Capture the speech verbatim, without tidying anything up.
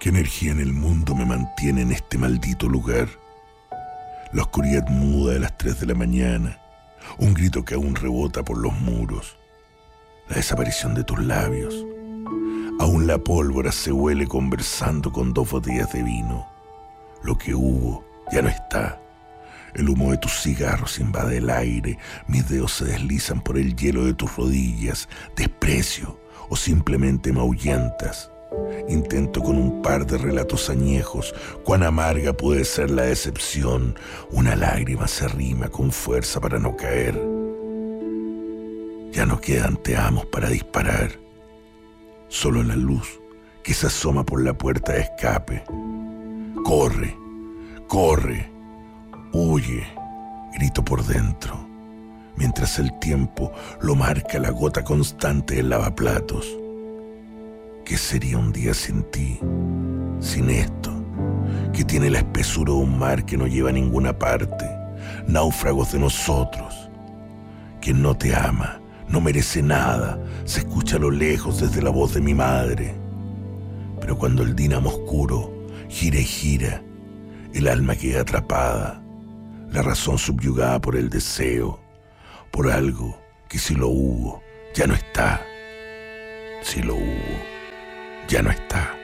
¿Qué energía en el mundo me mantiene en este maldito lugar? La oscuridad muda de las tres de la mañana, un grito que aún rebota por los muros, la desaparición de tus labios. Aún la pólvora se huele conversando con dos botellas de vino. Lo que hubo ya no está. El humo de tus cigarros invade el aire, mis dedos se deslizan por el hielo de tus rodillas, desprecio o simplemente me ahuyentas. Intento con un par de relatos añejos cuán amarga puede ser la decepción. Una lágrima se arrima con fuerza para no caer. Ya no quedan te amos para disparar. Solo la luz que se asoma por la puerta de escape. Corre, corre, huye, grito por dentro, mientras el tiempo lo marca la gota constante del lavaplatos. ¿Qué sería un día sin ti, sin esto, que tiene la espesura de un mar que no lleva a ninguna parte, náufragos de nosotros? Quien no te ama, no merece nada, se escucha a lo lejos desde la voz de mi madre. Pero cuando el dínamo oscuro gira y gira, el alma queda atrapada, la razón subyugada por el deseo, por algo que si lo hubo, ya no está. Si lo hubo, ya no está.